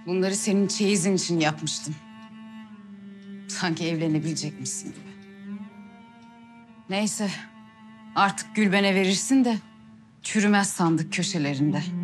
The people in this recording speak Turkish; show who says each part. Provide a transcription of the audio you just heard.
Speaker 1: Bunları senin çeyizin için yapmıştım. Sanki evlenebilecekmişsin gibi. Neyse, artık Gülben'e verirsin de çürümez sandık köşelerinde.